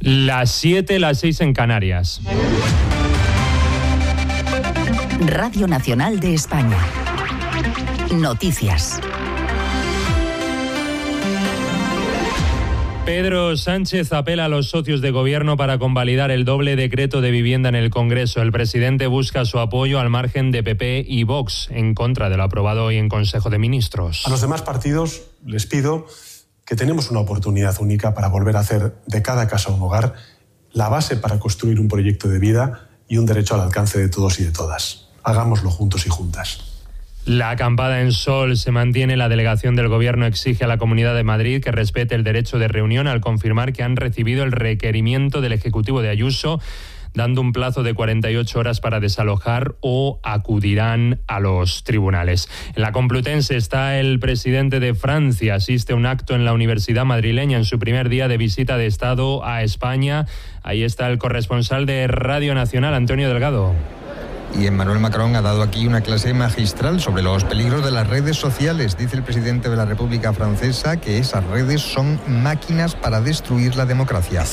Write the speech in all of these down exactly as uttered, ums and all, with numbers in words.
Las siete, las seis en Canarias. Radio Nacional de España. Noticias. Pedro Sánchez apela a los socios de gobierno para convalidar el doble decreto de vivienda en el Congreso. El presidente busca su apoyo al margen de P P y Vox, en contra de lo aprobado hoy en Consejo de Ministros. A los demás partidos les pido que tenemos una oportunidad única para volver a hacer de cada casa un hogar la base para construir un proyecto de vida y un derecho al alcance de todos y de todas. Hagámoslo juntos y juntas. La acampada en Sol se mantiene. La delegación del Gobierno exige a la Comunidad de Madrid que respete el derecho de reunión al confirmar que han recibido el requerimiento del Ejecutivo de Ayuso, dando un plazo de cuarenta y ocho horas para desalojar o acudirán a los tribunales. En la Complutense está el presidente de Francia. Asiste a un acto en la Universidad madrileña en su primer día de visita de Estado a España. Ahí está el corresponsal de Radio Nacional, Antonio Delgado. Y Emmanuel Macron ha dado aquí una clase magistral sobre los peligros de las redes sociales. Dice el presidente de la República Francesa que esas redes son máquinas para destruir la democracia.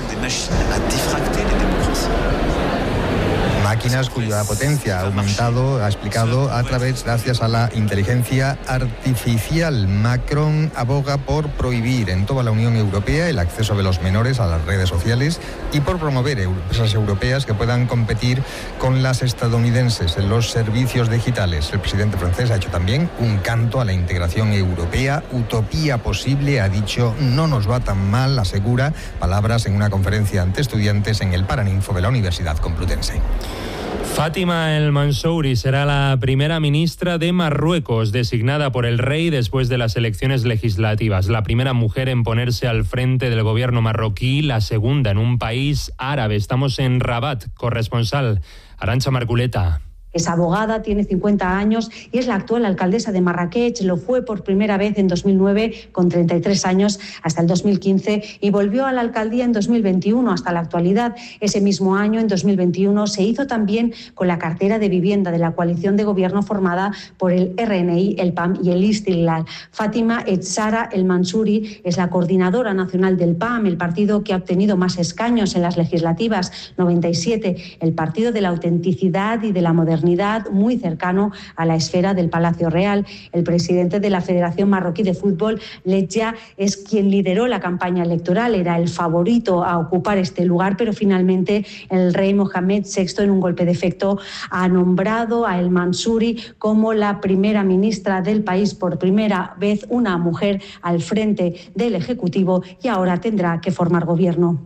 Máquinas cuya potencia ha aumentado, ha explicado, a través, gracias a la inteligencia artificial. Macron aboga por prohibir en toda la Unión Europea el acceso de los menores a las redes sociales y por promover empresas europeas que puedan competir con las estadounidenses en los servicios digitales. El presidente francés ha hecho también un canto a la integración europea. Utopía posible, ha dicho, no nos va tan mal, asegura, palabras en una conferencia ante estudiantes en el Paraninfo de la Universidad Complutense. Fátima El Mansouri será la primera ministra de Marruecos, designada por el rey después de las elecciones legislativas. La primera mujer en ponerse al frente del gobierno marroquí, la segunda en un país árabe. Estamos en Rabat. Corresponsal Arantxa Marculeta. Es abogada, tiene cincuenta años y es la actual alcaldesa de Marrakech. Lo fue por primera vez en dos mil nueve con treinta y tres años hasta el dos mil quince y volvió a la alcaldía en dos mil veintiuno hasta la actualidad. Ese mismo año, en dos mil veintiuno, se hizo también con la cartera de vivienda de la coalición de gobierno formada por el R N I, el P A M y el Istiqlal. Fátima Echara El Mansouri es la coordinadora nacional del P A M, el partido que ha obtenido más escaños en las legislativas, noventa y siete, el partido de la autenticidad y de la modernidad, muy cercano a la esfera del Palacio Real. El presidente de la Federación Marroquí de Fútbol, Ledja, es quien lideró la campaña electoral, era el favorito a ocupar este lugar, pero finalmente el rey Mohamed sexto, en un golpe de efecto, ha nombrado a El Mansouri como la primera ministra del país, por primera vez una mujer al frente del Ejecutivo, y ahora tendrá que formar gobierno.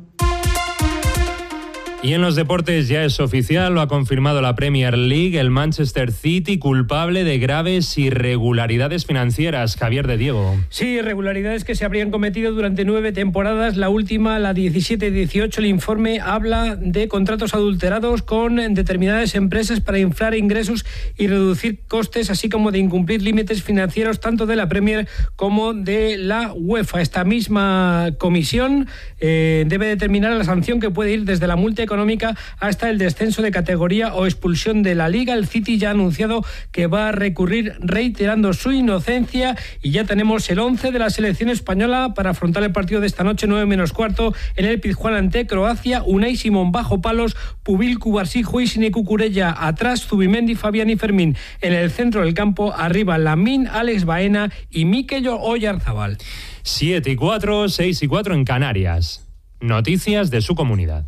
Y en los deportes ya es oficial, lo ha confirmado la Premier League, el Manchester City culpable de graves irregularidades financieras. Javier de Diego. Sí, irregularidades que se habrían cometido durante nueve temporadas. La última, la diecisiete dieciocho, el informe habla de contratos adulterados con determinadas empresas para inflar ingresos y reducir costes, así como de incumplir límites financieros tanto de la Premier como de la UEFA. Esta misma comisión eh, debe determinar la sanción, que puede ir desde la multa económica hasta el descenso de categoría o expulsión de la Liga. El City ya ha anunciado que va a recurrir reiterando su inocencia, y ya tenemos el once de la selección española para afrontar el partido de esta noche, nueve menos cuarto, en el Pizjuán ante Croacia. Unai Simón bajo palos, Pubil, Cubarsí, Huisine, Cucurella atrás, Zubimendi, Fabián y Fermín en el centro del campo, arriba Lamín, Alex Baena y Mikel Oyarzabal. siete y cuatro, seis y cuatro en Canarias. Noticias de su comunidad.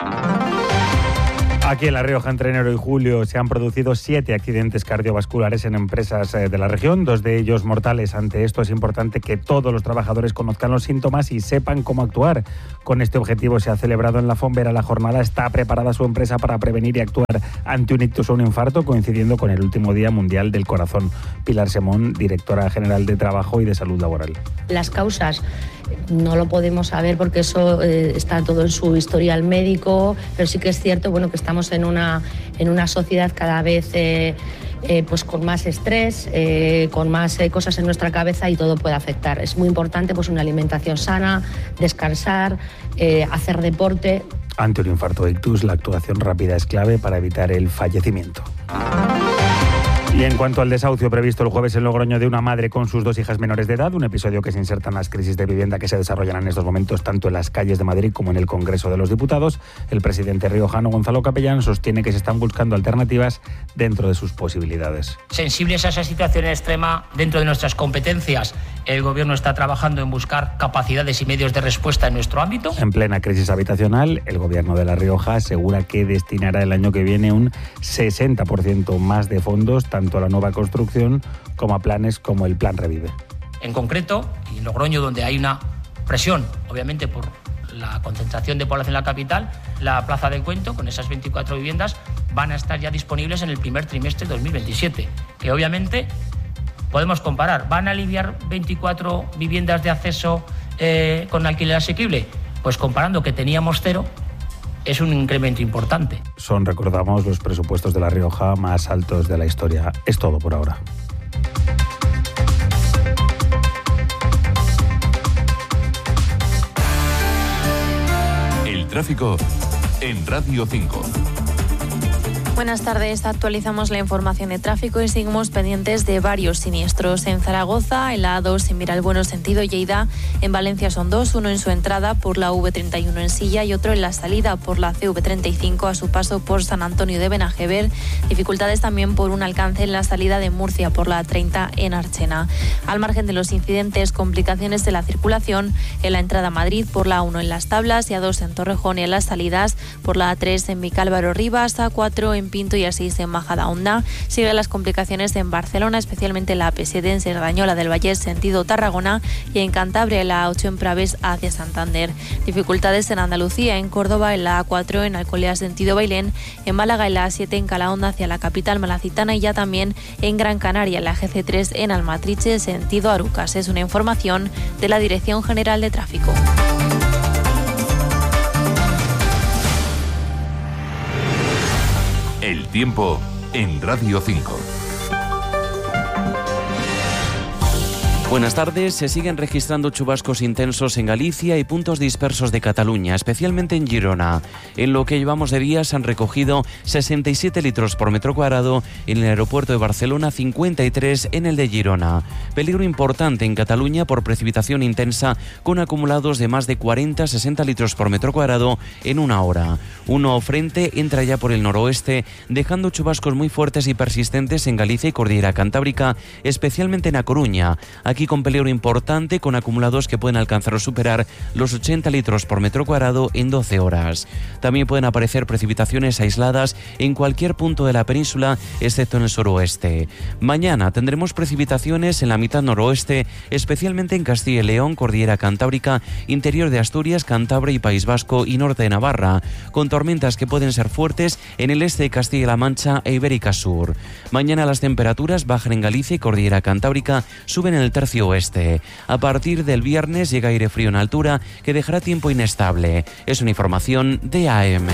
Aquí en La Rioja, entre enero y julio, se han producido siete accidentes cardiovasculares en empresas de la región, dos de ellos mortales. Ante esto es importante que todos los trabajadores conozcan los síntomas y sepan cómo actuar. Con este objetivo se ha celebrado en La Fombera la jornada. Está preparada su empresa para prevenir y actuar ante un ictus o un infarto, coincidiendo con el último Día Mundial del Corazón. Pilar Semón, directora general de Trabajo y de Salud Laboral. Las causas no lo podemos saber porque eso eh, está todo en su historial médico, pero sí que es cierto, bueno, que estamos en una, en una sociedad cada vez eh, eh, pues con más estrés, eh, con más eh, cosas en nuestra cabeza, y todo puede afectar. Es muy importante pues una alimentación sana, descansar, eh, hacer deporte. Ante un infarto o ictus, la actuación rápida es clave para evitar el fallecimiento. Y en cuanto al desahucio previsto el jueves en Logroño de una madre con sus dos hijas menores de edad, un episodio que se inserta en las crisis de vivienda que se desarrollan en estos momentos tanto en las calles de Madrid como en el Congreso de los Diputados, el presidente riojano Gonzalo Capellán sostiene que se están buscando alternativas dentro de sus posibilidades. Sensibles a esa situación extrema, dentro de nuestras competencias, el Gobierno está trabajando en buscar capacidades y medios de respuesta en nuestro ámbito. En plena crisis habitacional, el Gobierno de La Rioja asegura que destinará el año que viene un sesenta por ciento más de fondos, tanto a la nueva construcción como a planes como el Plan Revive. En concreto, en Logroño, donde hay una presión, obviamente por la concentración de población en la capital, la Plaza del Cuento, con esas veinticuatro viviendas, van a estar ya disponibles en el primer trimestre de dos mil veintisiete, que obviamente podemos comparar. ¿Van a aliviar veinticuatro viviendas de acceso eh, con alquiler asequible? Pues comparando que teníamos cero, es un incremento importante. Son, recordamos, los presupuestos de La Rioja más altos de la historia. Es todo por ahora. El tráfico en Radio cinco. Buenas tardes, actualizamos la información de tráfico y seguimos pendientes de varios siniestros. En Zaragoza, en la A dos en Miralbueno sentido Lleida, en Valencia son dos, uno en su entrada por la V treinta y uno en Silla y otro en la salida por la C V treinta y cinco a su paso por San Antonio de Benajever. Dificultades también por un alcance en la salida de Murcia por la treinta en Archena. Al margen de los incidentes, complicaciones de la circulación en la entrada a Madrid por la A uno en Las Tablas y A dos en Torrejón y en las salidas por la A tres en Vicálvaro Rivas, A cuatro en Pinto y A seis en Majadahonda. Siguen las complicaciones en Barcelona, especialmente la A P siete en Cerdañola del Vallés sentido Tarragona y en Cantabria la A ocho en Praves hacia Santander. Dificultades en Andalucía, en Córdoba en la A cuatro en Alcolea sentido Bailén, en Málaga en la A siete en Calahonda hacia la capital malacitana y ya también en Gran Canaria en la G C tres en Almatriche sentido Arucas. Es una información de la Dirección General de Tráfico. El tiempo en Radio cinco. Buenas tardes. Se siguen registrando chubascos intensos en Galicia y puntos dispersos de Cataluña, especialmente en Girona. En lo que llevamos de día se han recogido sesenta y siete litros por metro cuadrado en el aeropuerto de Barcelona, cincuenta y tres en el de Girona. Peligro importante en Cataluña por precipitación intensa con acumulados de más de cuarenta a sesenta litros por metro cuadrado en una hora. Un nuevo frente entra ya por el noroeste, dejando chubascos muy fuertes y persistentes en Galicia y Cordillera Cantábrica, especialmente en A Coruña. Aquí con peligro importante, con acumulados que pueden alcanzar o superar los ochenta litros por metro cuadrado en doce horas. También pueden aparecer precipitaciones aisladas en cualquier punto de la península, excepto en el suroeste. Mañana tendremos precipitaciones en la mitad noroeste, especialmente en Castilla y León, Cordillera Cantábrica, interior de Asturias, Cantabria y País Vasco y norte de Navarra, con tormentas que pueden ser fuertes en el este de Castilla-La Mancha e Ibérica Sur. Mañana las temperaturas bajan en Galicia y Cordillera Cantábrica, suben en el tercio oeste. A partir del viernes llega aire frío en altura que dejará tiempo inestable. Es una información de A M.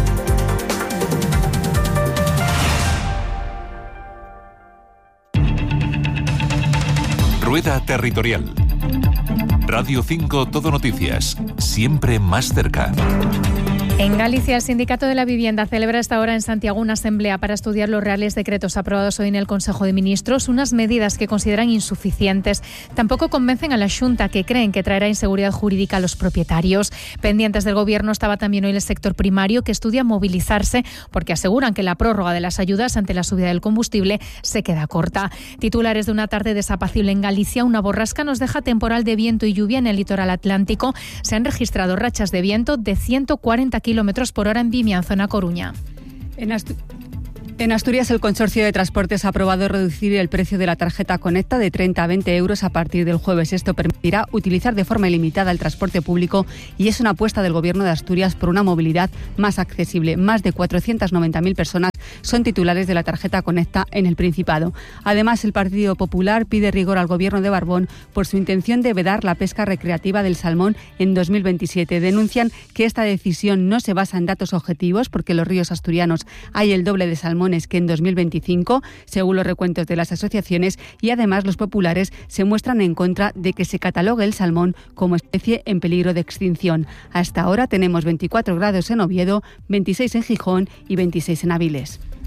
Rueda Territorial. Radio cinco Todo Noticias. Siempre más cerca. En Galicia, el Sindicato de la Vivienda celebra esta hora en Santiago una asamblea para estudiar los reales decretos aprobados hoy en el Consejo de Ministros, unas medidas que consideran insuficientes. Tampoco convencen a la Xunta, que creen que traerá inseguridad jurídica a los propietarios. Pendientes del Gobierno estaba también hoy el sector primario, que estudia movilizarse porque aseguran que la prórroga de las ayudas ante la subida del combustible se queda corta. Titulares de una tarde desapacible en Galicia, una borrasca nos deja temporal de viento y lluvia en el litoral atlántico. Se han registrado rachas de viento de ciento cuarenta kilómetros por hora en Vimianzo, en A Coruña. En Astu- En Asturias, el Consorcio de Transportes ha aprobado reducir el precio de la tarjeta Conecta de treinta a veinte euros a partir del jueves. Esto permitirá utilizar de forma ilimitada el transporte público y es una apuesta del Gobierno de Asturias por una movilidad más accesible. Más de cuatrocientas noventa mil personas son titulares de la tarjeta Conecta en el Principado. Además, el Partido Popular pide rigor al Gobierno de Barbón por su intención de vedar la pesca recreativa del salmón en dos mil veintisiete. Denuncian que esta decisión no se basa en datos objetivos porque en los ríos asturianos hay el doble de salmón que en dos mil veinticinco, según los recuentos de las asociaciones, y además los populares se muestran en contra de que se catalogue el salmón como especie en peligro de extinción. Hasta ahora tenemos veinticuatro grados en Oviedo, veintiséis en Gijón y veintiséis en Avilés.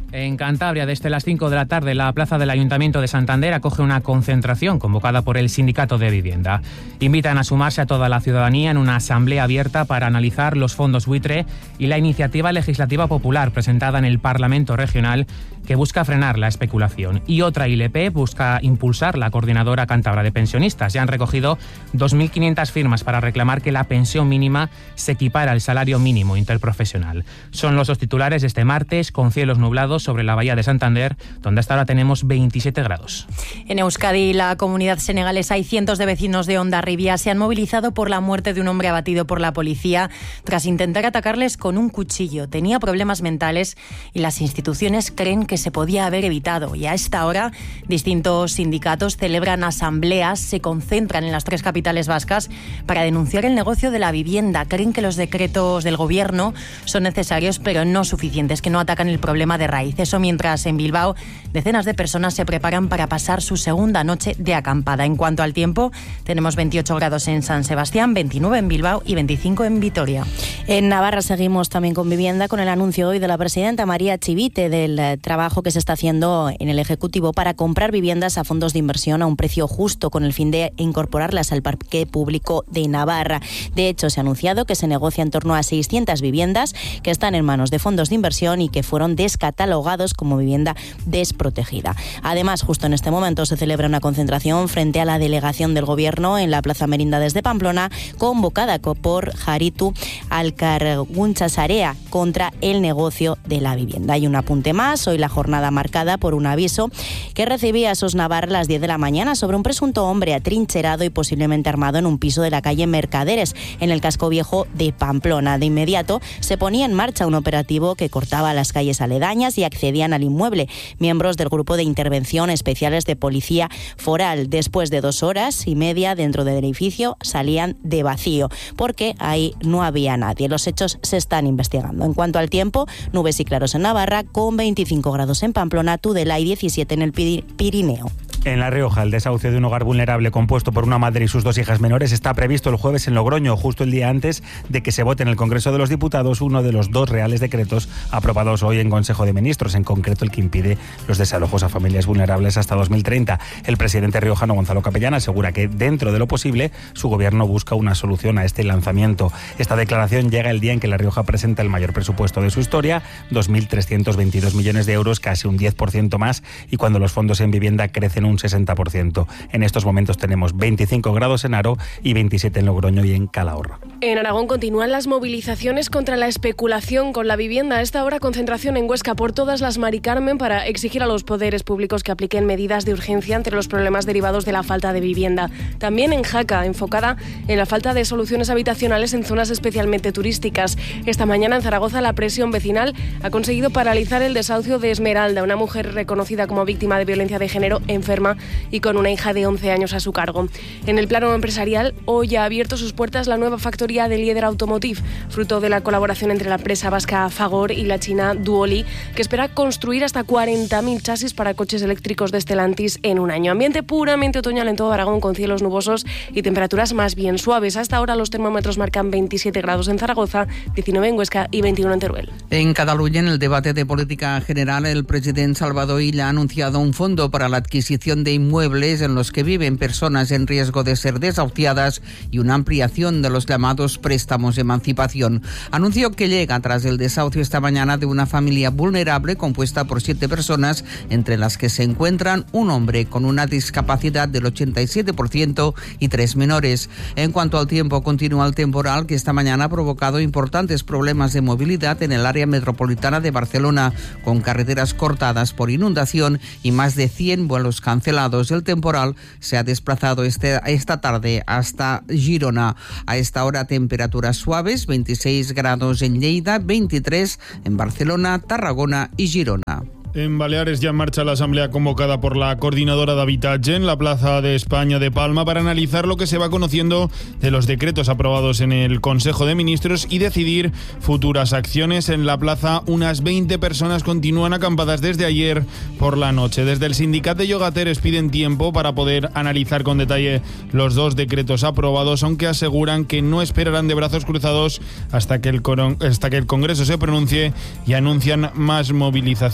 En Cantabria, desde las cinco de la tarde, la plaza del Ayuntamiento de Santander acoge una concentración convocada por el Sindicato de Vivienda. Invitan a sumarse a toda la ciudadanía en una asamblea abierta para analizar los fondos buitre y la iniciativa legislativa popular presentada en el Parlamento Regional que busca frenar la especulación. Y otra I L P busca impulsar la Coordinadora Cántabra de Pensionistas. Ya han recogido dos mil quinientas firmas para reclamar que la pensión mínima se equipara al salario mínimo interprofesional. Son los dos titulares de este martes, con cielos nublados sobre la bahía de Santander, donde hasta ahora tenemos veintisiete grados. En Euskadi, la comunidad senegalesa y cientos de vecinos de Hondarribia se han movilizado por la muerte de un hombre abatido por la policía tras intentar atacarles con un cuchillo. Tenía problemas mentales y las instituciones creen que se podía haber evitado. Y a esta hora, distintos sindicatos celebran asambleas, se concentran en las tres capitales vascas para denunciar el negocio de la vivienda. Creen que los decretos del gobierno son necesarios, pero no suficientes, que no atacan el problema de raíz. Eso mientras en Bilbao decenas de personas se preparan para pasar su segunda noche de acampada. En cuanto al tiempo, tenemos veintiocho grados en San Sebastián, veintinueve en Bilbao y veinticinco en Vitoria. En Navarra seguimos también con vivienda, con el anuncio hoy de la presidenta María Chivite del trabajo que se está haciendo en el Ejecutivo para comprar viviendas a fondos de inversión a un precio justo, con el fin de incorporarlas al parque público de Navarra. De hecho, se ha anunciado que se negocia en torno a seiscientas viviendas que están en manos de fondos de inversión y que fueron descatalogados como vivienda desprotegida. Además, justo en este momento se celebra una concentración frente a la delegación del Gobierno en la Plaza Merindades de Pamplona, convocada por Jaritu Alkarguncha Sarea contra el negocio de la vivienda. Hay un apunte más, hoy la jornada marcada por un aviso que recibía Sos Navarra a las diez de la mañana sobre un presunto hombre atrincherado y posiblemente armado en un piso de la calle Mercaderes, en el casco viejo de Pamplona. De inmediato se ponía en marcha un operativo que cortaba las calles aledañas y accedían al inmueble miembros del Grupo de Intervención Especiales de Policía Foral. Después de dos horas y media dentro del edificio salían de vacío, porque ahí no había nadie. Los hechos se están investigando. En cuanto al tiempo, nubes y claros en Navarra, con veinticinco grados en Pamplona, Tudela y diecisiete en el Pirineo. En La Rioja, el desahucio de un hogar vulnerable compuesto por una madre y sus dos hijas menores está previsto el jueves en Logroño, justo el día antes de que se vote en el Congreso de los Diputados uno de los dos reales decretos aprobados hoy en Consejo de Ministros, en concreto el que impide los desalojos a familias vulnerables hasta dos mil treinta. El presidente riojano Gonzalo Capellán asegura que, dentro de lo posible, su gobierno busca una solución a este lanzamiento. Esta declaración llega el día en que La Rioja presenta el mayor presupuesto de su historia, dos mil trescientos veintidós millones de euros, casi un diez por ciento más, y cuando los fondos en vivienda crecen un sesenta por ciento. En estos momentos tenemos veinticinco grados en Haro y veintisiete en Logroño y en Calahorra. En Aragón continúan las movilizaciones contra la especulación con la vivienda. A esta hora, concentración en Huesca por todas las Mari Carmen para exigir a los poderes públicos que apliquen medidas de urgencia ante los problemas derivados de la falta de vivienda. También en Jaca, enfocada en la falta de soluciones habitacionales en zonas especialmente turísticas. Esta mañana en Zaragoza, la presión vecinal ha conseguido paralizar el desahucio de Esmeralda, una mujer reconocida como víctima de violencia de género, enferma y con una hija de once años a su cargo. En el plano empresarial, hoy ha abierto sus puertas la nueva factoría de Lieder Automotive, fruto de la colaboración entre la empresa vasca Fagor y la china Duoli, que espera construir hasta cuarenta mil chasis para coches eléctricos de Stellantis en un año. Ambiente puramente otoñal en todo Aragón, con cielos nubosos y temperaturas más bien suaves. Hasta ahora los termómetros marcan veintisiete grados en Zaragoza, diecinueve en Huesca y veintiuno en Teruel. En Cataluña, en el debate de política general, el presidente Salvador Illa ha anunciado un fondo para la adquisición de inmuebles en los que viven personas en riesgo de ser desahuciadas y una ampliación de los llamados préstamos de emancipación. Anuncio que llega tras el desahucio esta mañana de una familia vulnerable compuesta por siete personas, entre las que se encuentran un hombre con una discapacidad del ochenta y siete por ciento y tres menores. En cuanto al tiempo, continúa el temporal que esta mañana ha provocado importantes problemas de movilidad en el área metropolitana de Barcelona, con carreteras cortadas por inundación y más de cien vuelos cancelados. El temporal se ha desplazado este, esta tarde hasta Girona. A esta hora, temperaturas suaves, veintiséis grados en Lleida, veintitrés en Barcelona, Tarragona y Girona. En Baleares ya en marcha la asamblea convocada por la Coordinadora de Habitatge en la Plaza de España de Palma para analizar lo que se va conociendo de los decretos aprobados en el Consejo de Ministros y decidir futuras acciones. En la plaza, unas veinte personas continúan acampadas desde ayer por la noche. Desde el sindicato de llogateres piden tiempo para poder analizar con detalle los dos decretos aprobados, aunque aseguran que no esperarán de brazos cruzados hasta que el, coron- hasta que el Congreso se pronuncie y anuncian más movilizaciones. En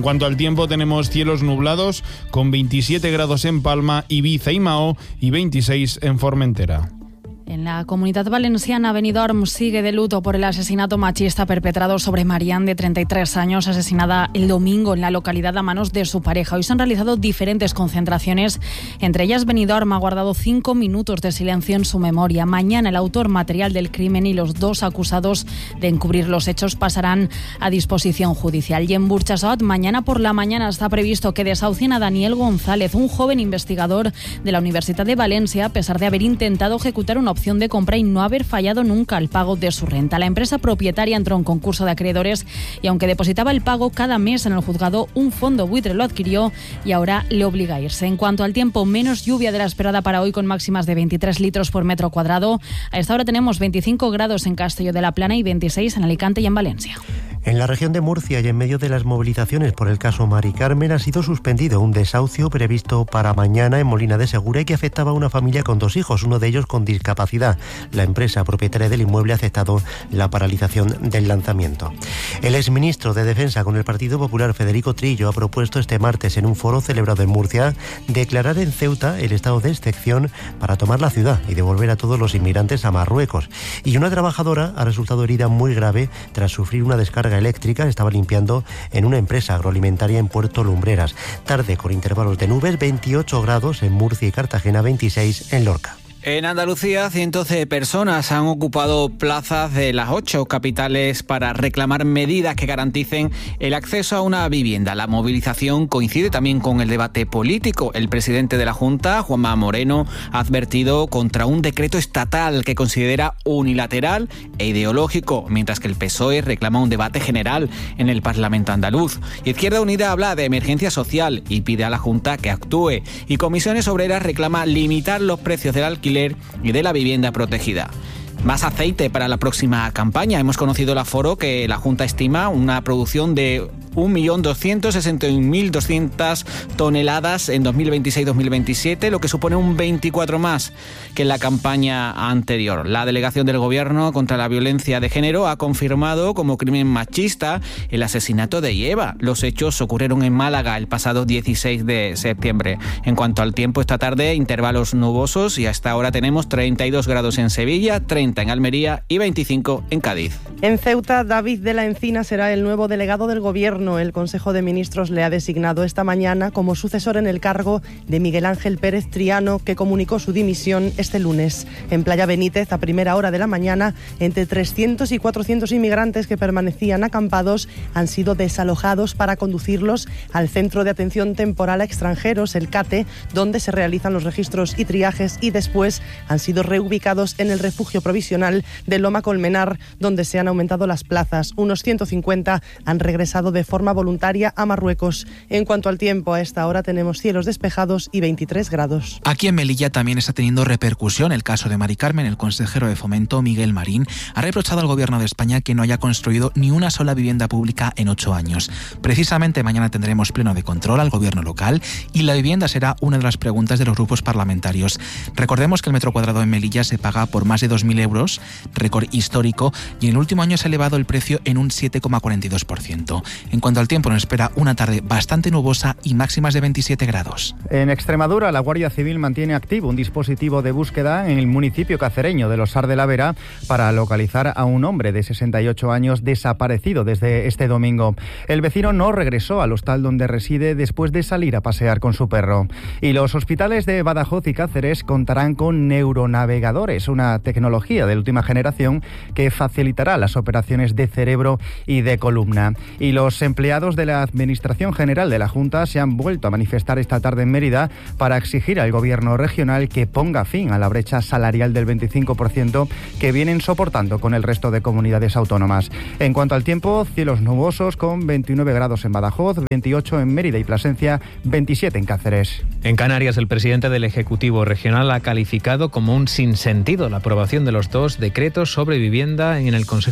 cuanto al tiempo, tenemos cielos nublados con veintisiete grados en Palma, Ibiza y Mahó y veintiséis en Formentera. En la Comunidad Valenciana, Benidorm sigue de luto por el asesinato machista perpetrado sobre Marian, de treinta y tres años, asesinada el domingo en la localidad a manos de su pareja. Hoy se han realizado diferentes concentraciones. Entre ellas, Benidorm ha guardado cinco minutos de silencio en su memoria. Mañana, el autor material del crimen y los dos acusados de encubrir los hechos pasarán a disposición judicial. Y en Burjassot, mañana por la mañana está previsto que desahucien a Daniel González, un joven investigador de la Universidad de Valencia, a pesar de haber intentado ejecutar una opción de compra y no haber fallado nunca al pago de su renta. La empresa propietaria entró en concurso de acreedores y, aunque depositaba el pago cada mes en el juzgado, un fondo buitre lo adquirió y ahora le obliga a irse. En cuanto al tiempo, menos lluvia de la esperada para hoy, con máximas de veintitrés litros por metro cuadrado. A esta hora tenemos veinticinco grados en Castelló de la Plana y veintiséis en Alicante y en Valencia. En la región de Murcia y en medio de las movilizaciones por el caso Mari Carmen, ha sido suspendido un desahucio previsto para mañana en Molina de Segura y que afectaba a una familia con dos hijos, uno de ellos con discapacidad. La empresa propietaria del inmueble ha aceptado la paralización del lanzamiento. El exministro de Defensa con el Partido Popular, Federico Trillo, ha propuesto este martes en un foro celebrado en Murcia declarar en Ceuta el estado de excepción para tomar la ciudad y devolver a todos los inmigrantes a Marruecos. Y una trabajadora ha resultado herida muy grave tras sufrir una descarga eléctrica. Estaba limpiando en una empresa agroalimentaria en Puerto Lumbreras. Tarde con intervalos de nubes, veintiocho grados en Murcia y Cartagena, veintiséis en Lorca. En Andalucía, cientos de personas han ocupado plazas de las ocho capitales para reclamar medidas que garanticen el acceso a una vivienda. La movilización coincide también con el debate político. El presidente de la Junta, Juanma Moreno, ha advertido contra un decreto estatal que considera unilateral e ideológico, mientras que el P S O E reclama un debate general en el Parlamento andaluz. Izquierda Unida habla de emergencia social y pide a la Junta que actúe. Y Comisiones Obreras reclama limitar los precios del alquiler y de la vivienda protegida. Más aceite para la próxima campaña. Hemos conocido el aforo que la Junta estima una producción de un millón doscientos sesenta y un mil doscientas toneladas en dos mil veintiséis dos mil veintisiete, lo que supone un veinticuatro más que en la campaña anterior. La delegación del Gobierno contra la violencia de género ha confirmado como crimen machista el asesinato de Yeva. Los hechos ocurrieron en Málaga el pasado dieciséis de septiembre. En cuanto al tiempo, esta tarde intervalos nubosos y hasta ahora tenemos treinta y dos grados en Sevilla, treinta en Almería y veinticinco en Cádiz. En Ceuta, David de la Encina será el nuevo delegado del Gobierno. El Consejo de Ministros le ha designado esta mañana como sucesor en el cargo de Miguel Ángel Pérez Triano, que comunicó su dimisión este lunes. En Playa Benítez, a primera hora de la mañana, entre trescientos y cuatrocientos inmigrantes que permanecían acampados han sido desalojados para conducirlos al Centro de Atención Temporal a Extranjeros, el CATE, donde se realizan los registros y triajes, y después han sido reubicados en el refugio provisional de Loma Colmenar, donde se han aumentado las plazas. Unos ciento cincuenta han regresado de forma voluntaria a Marruecos. En cuanto al tiempo, a esta hora tenemos cielos despejados y veintitrés grados. Aquí en Melilla también está teniendo repercusión el caso de Mari Carmen. El consejero de Fomento, Miguel Marín, ha reprochado al Gobierno de España que no haya construido ni una sola vivienda pública en ocho años. Precisamente mañana tendremos pleno de control al Gobierno local y la vivienda será una de las preguntas de los grupos parlamentarios. Recordemos que el metro cuadrado en Melilla se paga por más de dos mil euros, récord histórico, y en el último año se ha elevado el precio en un siete coma cuarenta y dos por ciento. En cuanto al tiempo, nos espera una tarde bastante nubosa y máximas de veintisiete grados. En Extremadura, la Guardia Civil mantiene activo un dispositivo de búsqueda en el municipio cacereño de Los Sar de la Vera para localizar a un hombre de sesenta y ocho años desaparecido desde este domingo. El vecino no regresó al hostal donde reside después de salir a pasear con su perro. Y los hospitales de Badajoz y Cáceres contarán con neuronavegadores, una tecnología de última generación que facilitará las operaciones de cerebro y de columna. Y los empleados de la Administración General de la Junta se han vuelto a manifestar esta tarde en Mérida para exigir al Gobierno regional que ponga fin a la brecha salarial del veinticinco por ciento que vienen soportando con el resto de comunidades autónomas. En cuanto al tiempo, cielos nubosos con veintinueve grados en Badajoz, veintiocho en Mérida y Plasencia, veintisiete en Cáceres. En Canarias, el presidente del Ejecutivo Regional ha calificado como un sinsentido la aprobación de los dos decretos sobre vivienda en el Consejo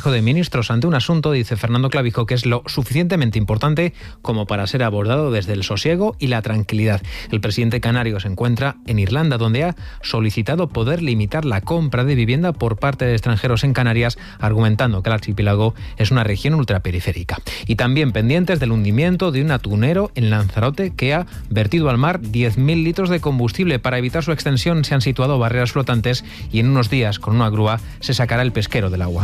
Consejo de Ministros ante un asunto, dice Fernando Clavijo, que es lo suficientemente importante como para ser abordado desde el sosiego y la tranquilidad. El presidente canario se encuentra en Irlanda, donde ha solicitado poder limitar la compra de vivienda por parte de extranjeros en Canarias, argumentando que el archipiélago es una región ultraperiférica. Y también pendientes del hundimiento de un atunero en Lanzarote que ha vertido al mar diez mil litros de combustible. Para evitar su extensión se han situado barreras flotantes y en unos días con una grúa se sacará el pesquero del agua.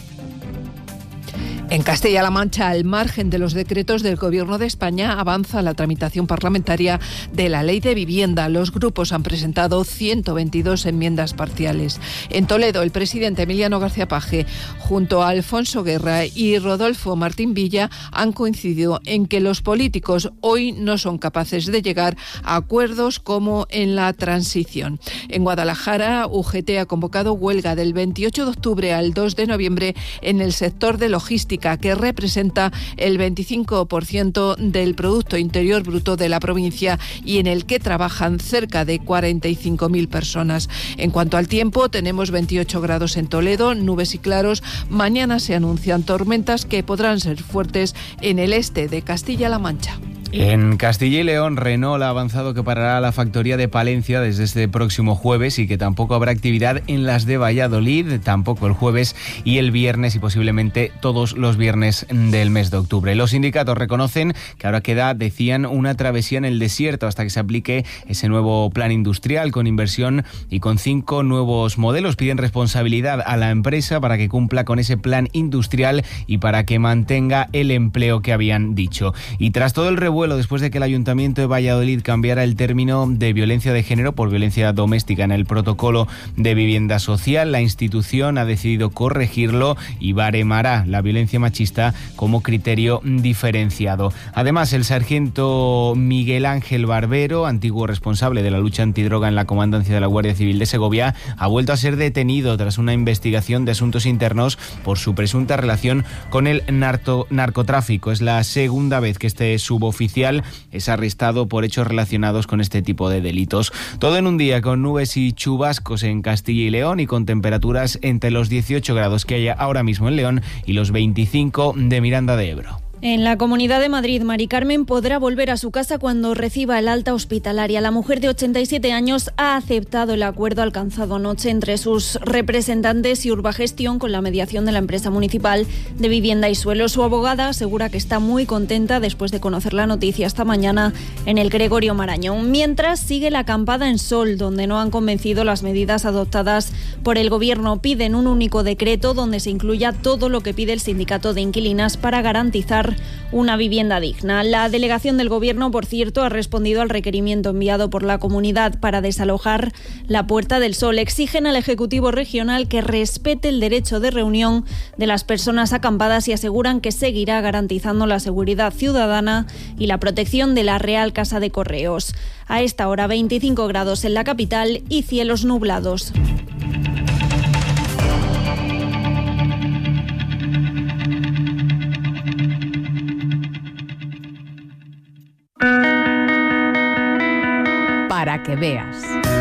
En Castilla-La Mancha, al margen de los decretos del Gobierno de España, avanza la tramitación parlamentaria de la Ley de Vivienda. Los grupos han presentado ciento veintidós enmiendas parciales. En Toledo, el presidente Emiliano García Paje, junto a Alfonso Guerra y Rodolfo Martín Villa, han coincidido en que los políticos hoy no son capaces de llegar a acuerdos como en la transición. En Guadalajara, U G T ha convocado huelga del veintiocho de octubre al dos de noviembre en el sector de logística, que representa el veinticinco por ciento del Producto Interior Bruto de la provincia y en el que trabajan cerca de cuarenta y cinco mil personas. En cuanto al tiempo, tenemos veintiocho grados en Toledo, nubes y claros. Mañana se anuncian tormentas que podrán ser fuertes en el este de Castilla-La Mancha. En Castilla y León, Renault ha avanzado que parará la factoría de Palencia desde este próximo jueves y que tampoco habrá actividad en las de Valladolid, tampoco el jueves y el viernes y posiblemente todos los viernes del mes de octubre. Los sindicatos reconocen que ahora queda, decían, una travesía en el desierto hasta que se aplique ese nuevo plan industrial con inversión y con cinco nuevos modelos. Piden responsabilidad a la empresa para que cumpla con ese plan industrial y para que mantenga el empleo que habían dicho. Y tras todo el revuelo después de que el Ayuntamiento de Valladolid cambiara el término de violencia de género por violencia doméstica en el protocolo de vivienda social, la institución ha decidido corregirlo y baremará la violencia machista como criterio diferenciado. Además, el sargento Miguel Ángel Barbero, antiguo responsable de la lucha antidroga en la comandancia de la Guardia Civil de Segovia, ha vuelto a ser detenido tras una investigación de asuntos internos por su presunta relación con el narco- narcotráfico. Es la segunda vez que este suboficial es arrestado por hechos relacionados con este tipo de delitos. Todo en un día con nubes y chubascos en Castilla y León y con temperaturas entre los dieciocho grados que hay ahora mismo en León y los veinticinco de Miranda de Ebro. En la Comunidad de Madrid, Mari Carmen podrá volver a su casa cuando reciba el alta hospitalaria. La mujer de ochenta y siete años ha aceptado el acuerdo alcanzado anoche entre sus representantes y Urbagestión con la mediación de la empresa municipal de vivienda y suelo. Su abogada asegura que está muy contenta después de conocer la noticia esta mañana en el Gregorio Marañón. Mientras sigue la acampada en Sol, donde no han convencido las medidas adoptadas por el Gobierno. Piden un único decreto donde se incluya todo lo que pide el sindicato de inquilinas para garantizar una vivienda digna. La delegación del Gobierno, por cierto, ha respondido al requerimiento enviado por la comunidad para desalojar la Puerta del Sol. Exigen al Ejecutivo Regional que respete el derecho de reunión de las personas acampadas y aseguran que seguirá garantizando la seguridad ciudadana y la protección de la Real Casa de Correos. A esta hora veinticinco grados en la capital y cielos nublados. Para que veas.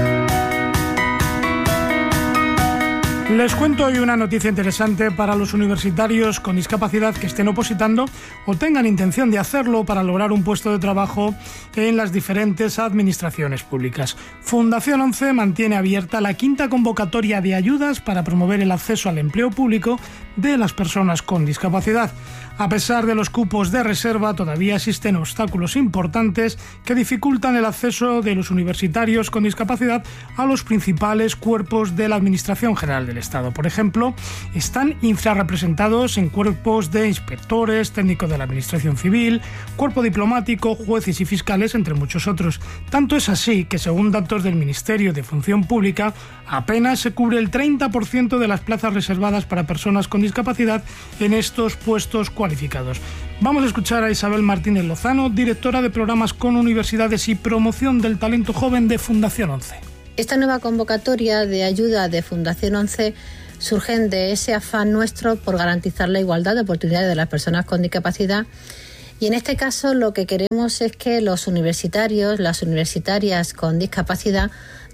Les cuento hoy una noticia interesante para los universitarios con discapacidad que estén opositando o tengan intención de hacerlo para lograr un puesto de trabajo en las diferentes administraciones públicas. Fundación once mantiene abierta la quinta convocatoria de ayudas para promover el acceso al empleo público de las personas con discapacidad. A pesar de los cupos de reserva, todavía existen obstáculos importantes que dificultan el acceso de los universitarios con discapacidad a los principales cuerpos de la Administración General del Estado. Por ejemplo, están infrarrepresentados en cuerpos de inspectores, técnicos de la Administración Civil, cuerpo diplomático, jueces y fiscales, entre muchos otros. Tanto es así que, según datos del Ministerio de Función Pública, apenas se cubre el treinta por ciento de las plazas reservadas para personas con discapacidad en estos puestos cualificados. Vamos a escuchar a Isabel Martínez Lozano, directora de Programas con Universidades y Promoción del Talento Joven de Fundación once. Esta nueva convocatoria de ayuda de Fundación once surgen de ese afán nuestro por garantizar la igualdad de oportunidades de las personas con discapacidad. Y en este caso lo que queremos es que los universitarios, las universitarias con discapacidad,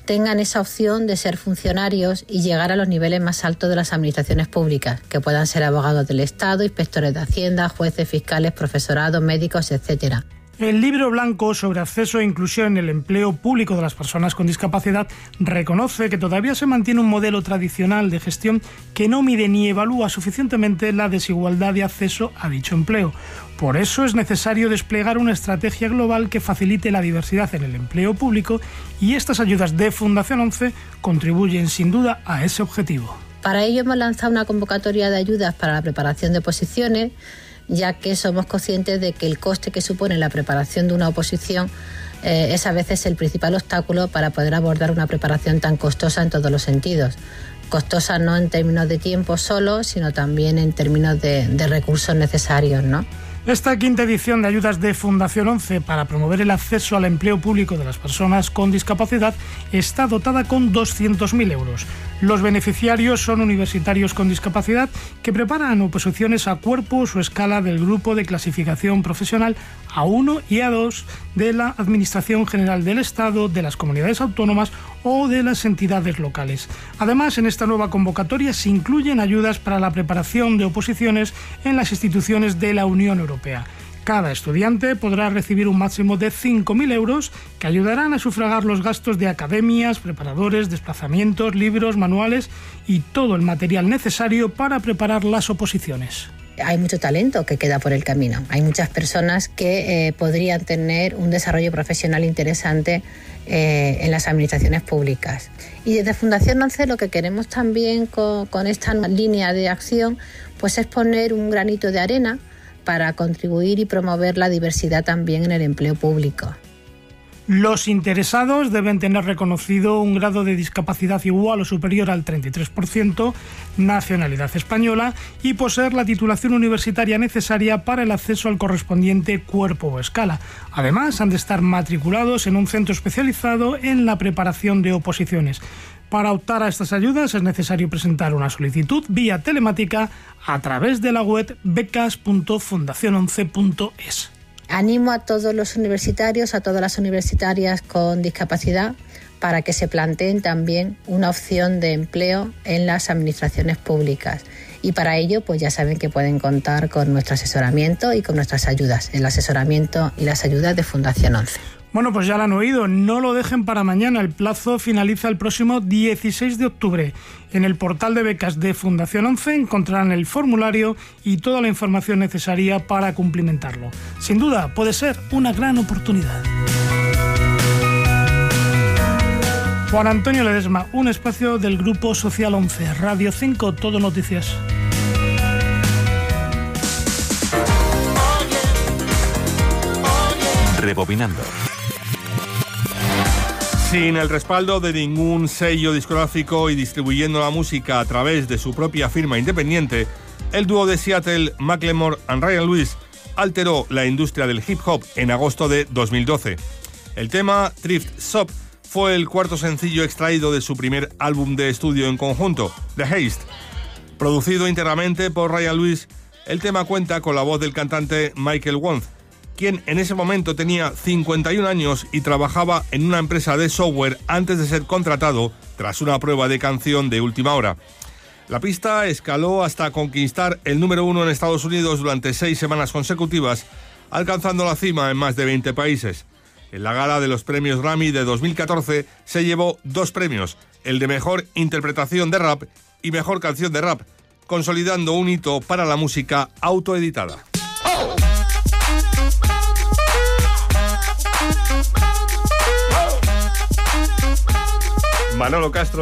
tengan esa opción de ser funcionarios y llegar a los niveles más altos de las administraciones públicas, que puedan ser abogados del Estado, inspectores de Hacienda, jueces, fiscales, profesorado, médicos, etcétera. El Libro Blanco sobre acceso e inclusión en el empleo público de las personas con discapacidad reconoce que todavía se mantiene un modelo tradicional de gestión que no mide ni evalúa suficientemente la desigualdad de acceso a dicho empleo. Por eso es necesario desplegar una estrategia global que facilite la diversidad en el empleo público, y estas ayudas de Fundación once contribuyen sin duda a ese objetivo. Para ello hemos lanzado una convocatoria de ayudas para la preparación de oposiciones, ya que somos conscientes de que el coste que supone la preparación de una oposición eh, es a veces el principal obstáculo para poder abordar una preparación tan costosa en todos los sentidos. Costosa no en términos de tiempo solo, sino también en términos de, de recursos necesarios, ¿no? Esta quinta edición de ayudas de Fundación once para promover el acceso al empleo público de las personas con discapacidad está dotada con doscientos mil euros. Los beneficiarios son universitarios con discapacidad que preparan oposiciones a cuerpos o escala del grupo de clasificación profesional A uno y A dos de la Administración General del Estado, de las comunidades autónomas o de las entidades locales. Además, en esta nueva convocatoria se incluyen ayudas para la preparación de oposiciones en las instituciones de la Unión Europea. Cada estudiante podrá recibir un máximo de cinco mil euros que ayudarán a sufragar los gastos de academias, preparadores, desplazamientos, libros, manuales y todo el material necesario para preparar las oposiciones. Hay mucho talento que queda por el camino. Hay muchas personas que eh, podrían tener un desarrollo profesional interesante eh, en las administraciones públicas. Y desde Fundación once lo que queremos también con, con esta línea de acción pues es poner un granito de arena para contribuir y promover la diversidad también en el empleo público. Los interesados deben tener reconocido un grado de discapacidad igual o superior al treinta y tres por ciento, nacionalidad española y poseer la titulación universitaria necesaria para el acceso al correspondiente cuerpo o escala. Además, han de estar matriculados en un centro especializado en la preparación de oposiciones. Para optar a estas ayudas es necesario presentar una solicitud vía telemática a través de la web becas punto fundación once punto es. Animo a todos los universitarios, a todas las universitarias con discapacidad, para que se planteen también una opción de empleo en las administraciones públicas. Y para ello, pues ya saben que pueden contar con nuestro asesoramiento y con nuestras ayudas, el asesoramiento y las ayudas de Fundación once. Bueno, pues ya lo han oído, no lo dejen para mañana, el plazo finaliza el próximo dieciséis de octubre. En el portal de becas de Fundación once encontrarán el formulario y toda la información necesaria para cumplimentarlo. Sin duda, puede ser una gran oportunidad. Juan Antonio Ledesma, un espacio del Grupo Social once, Radio cinco, Todo Noticias. Rebobinando. Sin el respaldo de ningún sello discográfico y distribuyendo la música a través de su propia firma independiente, el dúo de Seattle, Macklemore and Ryan Lewis, alteró la industria del hip hop en agosto de dos mil doce. El tema Thrift Shop fue el cuarto sencillo extraído de su primer álbum de estudio en conjunto, The Haste. Producido íntegramente por Ryan Lewis, el tema cuenta con la voz del cantante Michael Wonth, quien en ese momento tenía cincuenta y un años y trabajaba en una empresa de software antes de ser contratado tras una prueba de canción de última hora. La pista escaló hasta conquistar el número uno en Estados Unidos durante seis semanas consecutivas, alcanzando la cima en más de veinte países. En la gala de los premios Grammy de dos mil catorce se llevó dos premios, el de Mejor Interpretación de Rap y Mejor Canción de Rap, consolidando un hito para la música autoeditada. Manolo Castro.